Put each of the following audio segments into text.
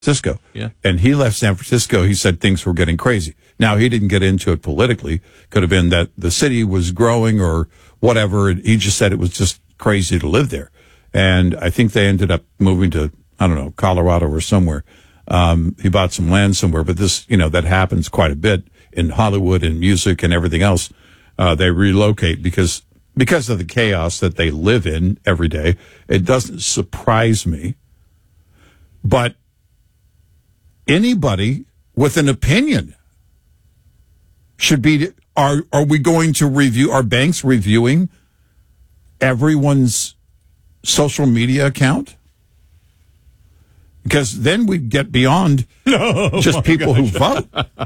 Francisco. Yeah. And he left San Francisco. He said things were getting crazy. Now, he didn't get into it politically. Could have been that the city was growing or whatever. And he just said it was just crazy to live there. And I think they ended up moving to, I don't know, Colorado or somewhere. He bought some land somewhere, but this, that happens quite a bit in Hollywood and music and everything else. They relocate because of the chaos that they live in every day. It doesn't surprise me. But anybody with an opinion should be, are we going to review, are banks reviewing everyone's social media account? Because then we get beyond just people who vote.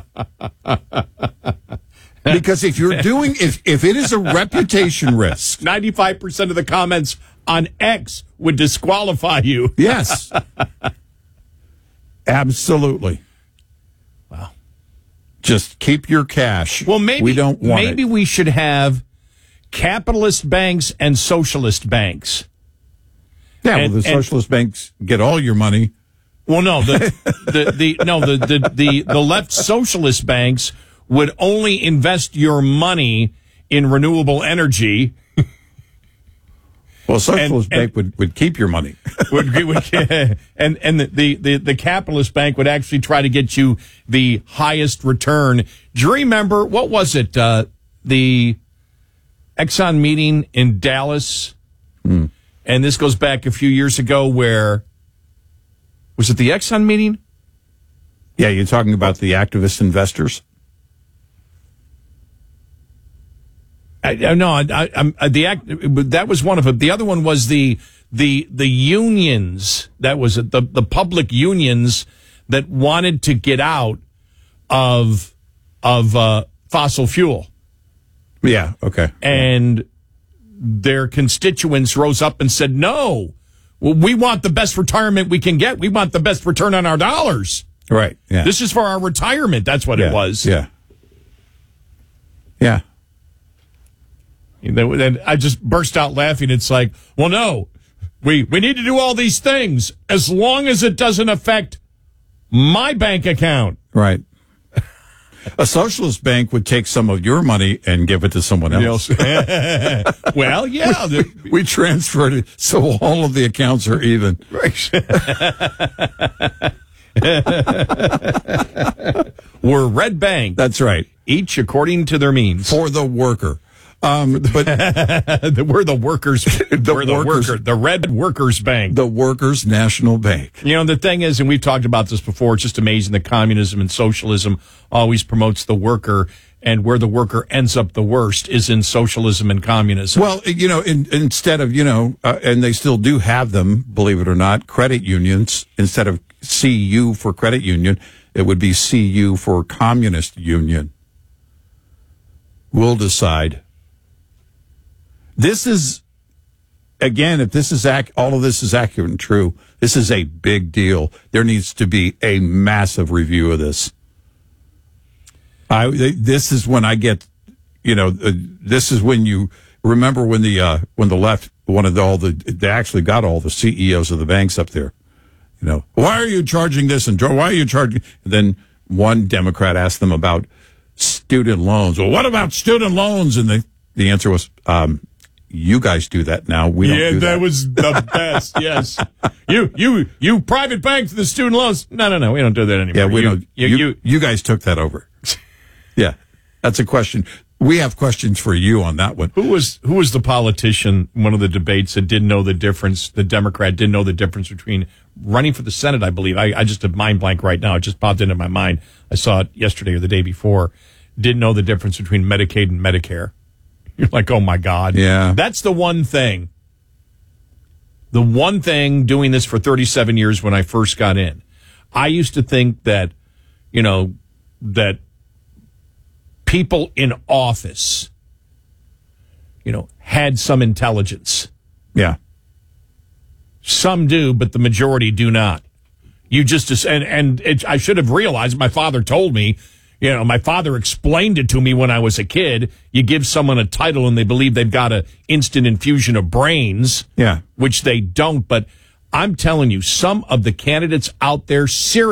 Because if you're doing, if it is a reputation risk. 95% of the comments on X would disqualify you. Yes. Absolutely. Wow. Just keep your cash. Well, maybe we don't want maybe it. we should have capitalist banks and socialist banks. Yeah, well, the socialist banks get all your money. Well, no, the left socialist banks would only invest your money in renewable energy. Well, socialist bank would keep your money. and the capitalist bank would actually try to get you the highest return. Do you remember, what was it, the Exxon meeting in Dallas? Mm. And this goes back a few years ago where, was it the Exxon meeting? Yeah, you're talking about the activist investors? That was one of them. The other one was the unions. That was the public unions that wanted to get out of fossil fuel. Yeah. Okay. And their constituents rose up and said, "No, well, we want the best retirement we can get. We want the best return on our dollars. Right. Yeah. This is for our retirement." That's what it was. Yeah. Yeah. And I just burst out laughing. It's like, well, no, we need to do all these things as long as it doesn't affect my bank account. Right. A socialist bank would take some of your money and give it to someone else. Well, yeah. We transferred it so all of the accounts are even. Right. We're red bank. That's right. Each according to their means. For the worker. But we're the workers. The red workers bank. The Workers National Bank. The thing is, and we've talked about this before, it's just amazing that communism and socialism always promotes the worker, and where the worker ends up the worst is in socialism and communism. Well, instead of, and they still do have them, believe it or not, credit unions, instead of CU for credit union, it would be CU for communist union. We'll decide. This is, again, if this is all of this is accurate and true, this is a big deal. There needs to be a massive review of this. This is when I get, this is when you remember when the left wanted they actually got all the CEOs of the banks up there. Why are you charging this and why are you charging? And then one Democrat asked them about student loans. Well, what about student loans? And the answer was, you guys do that now. We don't do that. That was the best. Yes. You private bank for the student loans. No. We don't do that anymore. Yeah, we don't. You guys took that over. Yeah. That's a question. We have questions for you on that one. Who was the politician, one of the debates, that didn't know the difference, the Democrat didn't know the difference between running for the Senate, I believe. I just have mind blank right now. It just popped into my mind. I saw it yesterday or the day before. Didn't know the difference between Medicaid and Medicare. You're like, oh, my God. Yeah. That's the one thing. The one thing doing this for 37 years when I first got in. I used to think that, that people in office, had some intelligence. Yeah. Some do, but the majority do not. I should have realized, my father told me, my father explained it to me when I was a kid. You give someone a title and they believe they've got an instant infusion of brains. Yeah. Which they don't. But I'm telling you, some of the candidates out there, seriously,